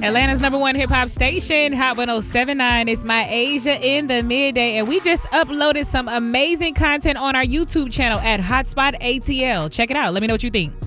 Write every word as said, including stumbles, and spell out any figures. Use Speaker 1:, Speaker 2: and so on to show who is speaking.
Speaker 1: Atlanta's number one hip hop station, Hot one oh seven point nine. It's My Asia in the midday, and we just uploaded some amazing content on our YouTube channel at Hotspot A T L. Check it out. Let me know what you think.